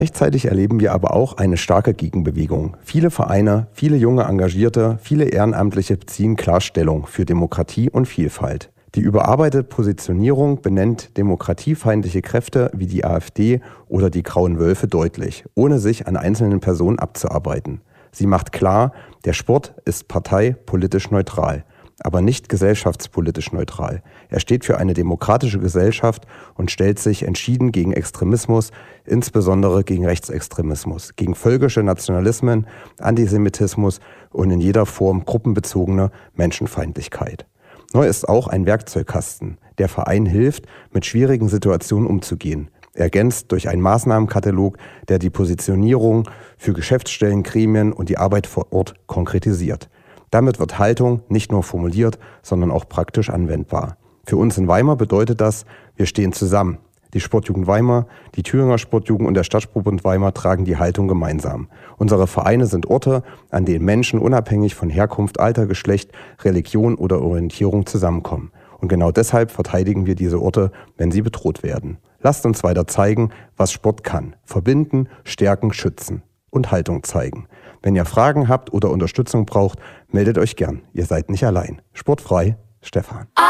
Gleichzeitig erleben wir aber auch eine starke Gegenbewegung. Viele Vereine, viele junge Engagierte, viele Ehrenamtliche beziehen klar Stellung für Demokratie und Vielfalt. Die überarbeitete Positionierung benennt demokratiefeindliche Kräfte wie die AfD oder die Grauen Wölfe deutlich, ohne sich an einzelnen Personen abzuarbeiten. Sie macht klar, der Sport ist parteipolitisch neutral, aber nicht gesellschaftspolitisch neutral. Er steht für eine demokratische Gesellschaft und stellt sich entschieden gegen Extremismus, insbesondere gegen Rechtsextremismus, gegen völkische Nationalismen, Antisemitismus und in jeder Form gruppenbezogene Menschenfeindlichkeit. Neu ist auch ein Werkzeugkasten. Der Verein hilft, mit schwierigen Situationen umzugehen, ergänzt durch einen Maßnahmenkatalog, der die Positionierung für Geschäftsstellen, Gremien und die Arbeit vor Ort konkretisiert. Damit wird Haltung nicht nur formuliert, sondern auch praktisch anwendbar. Für uns in Weimar bedeutet das, wir stehen zusammen. Die Sportjugend Weimar, die Thüringer Sportjugend und der Stadtsportbund Weimar tragen die Haltung gemeinsam. Unsere Vereine sind Orte, an denen Menschen unabhängig von Herkunft, Alter, Geschlecht, Religion oder Orientierung zusammenkommen. Und genau deshalb verteidigen wir diese Orte, wenn sie bedroht werden. Lasst uns weiter zeigen, was Sport kann. Verbinden, stärken, schützen und Haltung zeigen. Wenn ihr Fragen habt oder Unterstützung braucht, meldet euch gern. Ihr seid nicht allein. Sportfrei, Stefan.